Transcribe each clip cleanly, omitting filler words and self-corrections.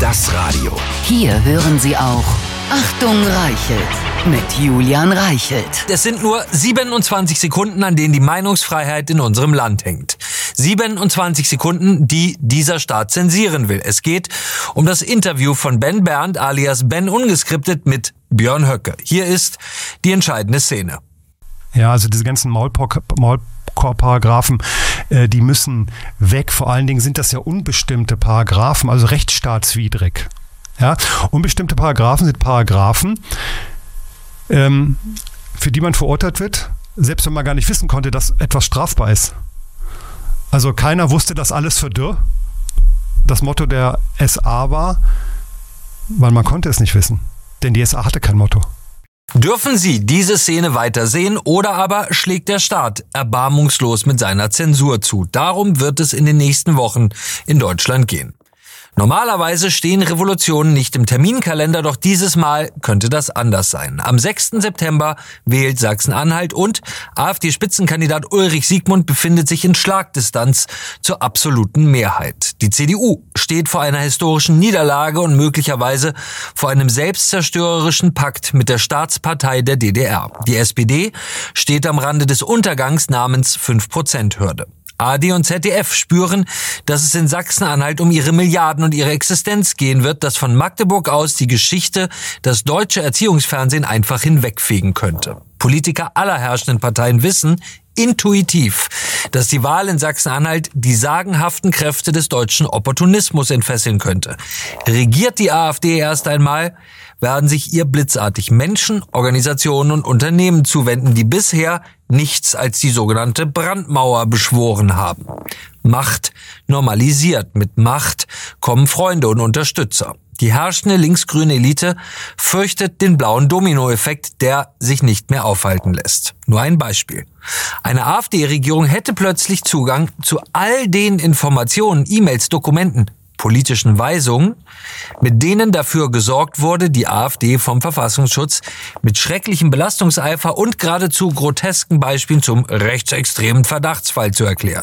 Das Radio. Hier hören Sie auch Achtung Reichelt mit Julian Reichelt. Es sind nur 27 Sekunden, an denen die Meinungsfreiheit in unserem Land hängt. 27 Sekunden, die dieser Staat zensieren will. Es geht um das Interview von Ben Berndt alias Ben Ungeskriptet mit Björn Höcke. Hier ist die entscheidende Szene. Ja, also diese ganzen Maulkorb-Paragraphen, die müssen weg. Vor allen Dingen sind das ja unbestimmte Paragraphen, also rechtsstaatswidrig. Ja, unbestimmte Paragraphen sind Paragraphen, für die man verurteilt wird, selbst wenn man gar nicht wissen konnte, dass etwas strafbar ist. Also keiner wusste, dass alles für Dürr das Motto der SA war, weil man konnte es nicht wissen, denn die SA hatte kein Motto. Dürfen Sie diese Szene weitersehen oder aber schlägt der Staat erbarmungslos mit seiner Zensur zu? Darum wird es in den nächsten Wochen in Deutschland gehen. Normalerweise stehen Revolutionen nicht im Terminkalender, doch dieses Mal könnte das anders sein. Am 6. September wählt Sachsen-Anhalt und AfD-Spitzenkandidat Ulrich Siegmund befindet sich in Schlagdistanz zur absoluten Mehrheit. Die CDU steht vor einer historischen Niederlage und möglicherweise vor einem selbstzerstörerischen Pakt mit der Staatspartei der DDR. Die SPD steht am Rande des Untergangs namens 5%-Hürde. ARD und ZDF spüren, dass es in Sachsen-Anhalt um ihre Milliarden und ihre Existenz gehen wird, dass von Magdeburg aus die Geschichte das deutsche Erziehungsfernsehen einfach hinwegfegen könnte. Politiker aller herrschenden Parteien wissen intuitiv, dass die Wahl in Sachsen-Anhalt die sagenhaften Kräfte des deutschen Opportunismus entfesseln könnte. Regiert die AfD erst einmal, werden sich ihr blitzartig Menschen, Organisationen und Unternehmen zuwenden, die bisher nichts als die sogenannte Brandmauer beschworen haben. Macht normalisiert. Mit Macht kommen Freunde und Unterstützer. Die herrschende linksgrüne Elite fürchtet den blauen Dominoeffekt, der sich nicht mehr aufhalten lässt. Nur ein Beispiel. Eine AfD-Regierung hätte plötzlich Zugang zu all den Informationen, E-Mails, Dokumenten, politischen Weisungen, mit denen dafür gesorgt wurde, die AfD vom Verfassungsschutz mit schrecklichem Belastungseifer und geradezu grotesken Beispielen zum rechtsextremen Verdachtsfall zu erklären.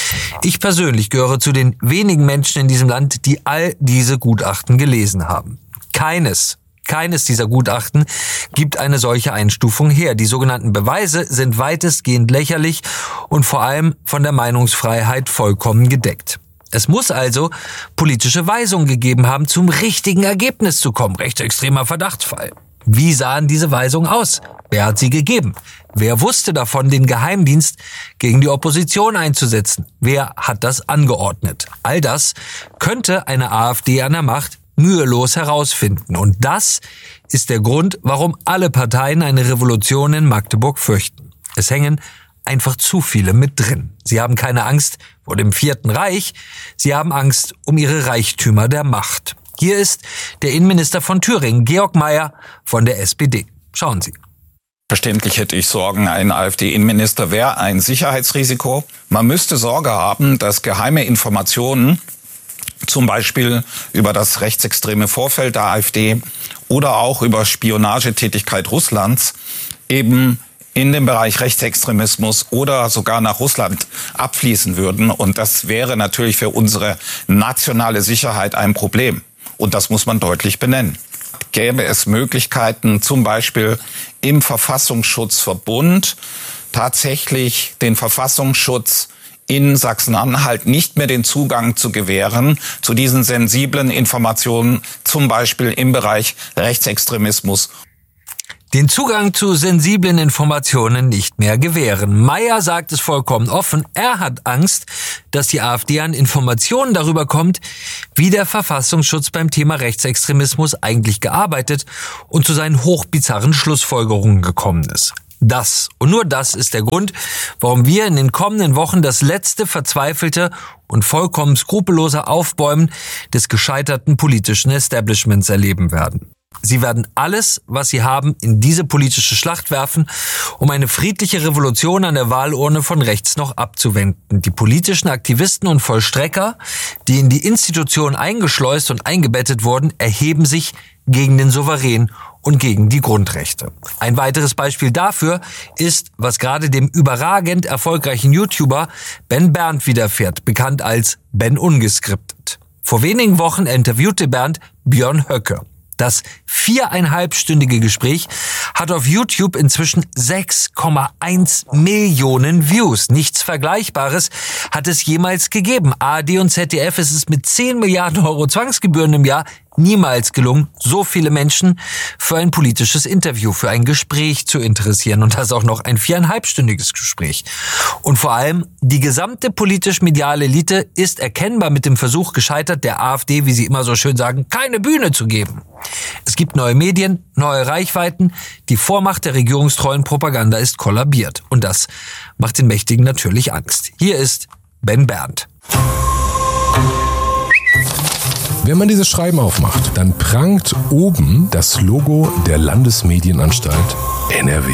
Ich persönlich gehöre zu den wenigen Menschen in diesem Land, die all diese Gutachten gelesen haben. Keines dieser Gutachten gibt eine solche Einstufung her. Die sogenannten Beweise sind weitestgehend lächerlich und vor allem von der Meinungsfreiheit vollkommen gedeckt. Es muss also politische Weisungen gegeben haben, zum richtigen Ergebnis zu kommen. Rechtsextremer Verdachtsfall. Wie sahen diese Weisungen aus? Wer hat sie gegeben? Wer wusste davon, den Geheimdienst gegen die Opposition einzusetzen? Wer hat das angeordnet? All das könnte eine AfD an der Macht mühelos herausfinden. Und das ist der Grund, warum alle Parteien eine Revolution in Magdeburg fürchten. Es hängen einfach zu viele mit drin. Sie haben keine Angst vor dem Vierten Reich, sie haben Angst um ihre Reichtümer der Macht. Hier ist der Innenminister von Thüringen, Georg Mayer von der SPD. Schauen Sie. Verständlich hätte ich Sorgen, ein AfD-Innenminister wäre ein Sicherheitsrisiko. Man müsste Sorge haben, dass geheime Informationen, zum Beispiel über das rechtsextreme Vorfeld der AfD oder auch über Spionagetätigkeit Russlands, eben in den Bereich Rechtsextremismus oder sogar nach Russland abfließen würden. Und das wäre natürlich für unsere nationale Sicherheit ein Problem. Und das muss man deutlich benennen. Gäbe es Möglichkeiten, zum Beispiel im Verfassungsschutzverbund tatsächlich den Verfassungsschutz in Sachsen-Anhalt nicht mehr den Zugang zu gewähren zu diesen sensiblen Informationen, zum Beispiel im Bereich Rechtsextremismus. Den Zugang zu sensiblen Informationen nicht mehr gewähren. Mayer sagt es vollkommen offen. Er hat Angst, dass die AfD an Informationen darüber kommt, wie der Verfassungsschutz beim Thema Rechtsextremismus eigentlich gearbeitet und zu seinen hochbizarren Schlussfolgerungen gekommen ist. Das und nur das ist der Grund, warum wir in den kommenden Wochen das letzte verzweifelte und vollkommen skrupellose Aufbäumen des gescheiterten politischen Establishments erleben werden. Sie werden alles, was sie haben, in diese politische Schlacht werfen, um eine friedliche Revolution an der Wahlurne von rechts noch abzuwenden. Die politischen Aktivisten und Vollstrecker, die in die Institution eingeschleust und eingebettet wurden, erheben sich gegen den Souverän und gegen die Grundrechte. Ein weiteres Beispiel dafür ist, was gerade dem überragend erfolgreichen YouTuber Ben Berndt widerfährt, bekannt als Ben Ungeskriptet. Vor wenigen Wochen interviewte Bernd Björn Höcke. Das 4,5-stündige Gespräch hat auf YouTube inzwischen 6,1 Millionen Views. Nichts Vergleichbares hat es jemals gegeben. ARD und ZDF ist es mit 10 Milliarden Euro Zwangsgebühren im Jahr niemals gelungen, so viele Menschen für ein politisches Interview, für ein Gespräch zu interessieren. Und das auch noch ein 4,5-stündiges Gespräch. Und vor allem, die gesamte politisch-mediale Elite ist erkennbar mit dem Versuch gescheitert, der AfD, wie sie immer so schön sagen, keine Bühne zu geben. Es gibt neue Medien, neue Reichweiten. Die Vormacht der regierungstreuen Propaganda ist kollabiert. Und das macht den Mächtigen natürlich Angst. Hier ist Ben Berndt. Wenn man dieses Schreiben aufmacht, dann prangt oben das Logo der Landesmedienanstalt NRW.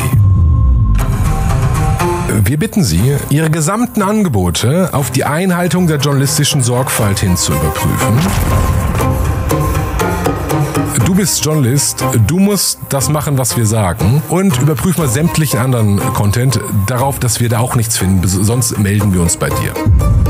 Wir bitten Sie, Ihre gesamten Angebote auf die Einhaltung der journalistischen Sorgfalt hin zu überprüfen. Du bist Journalist, du musst das machen, was wir sagen, und überprüf mal sämtlichen anderen Content darauf, dass wir da auch nichts finden, sonst melden wir uns bei dir.